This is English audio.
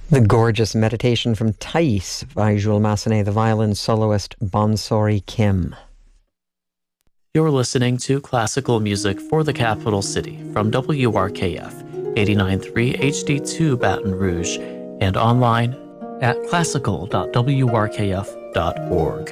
The gorgeous meditation from Thais by Jules Massenet, the violin soloist Bonsori Kim. You're listening to classical music for the capital city from WRKF 89.3 HD2 Baton Rouge and online at classical.wrkf.org.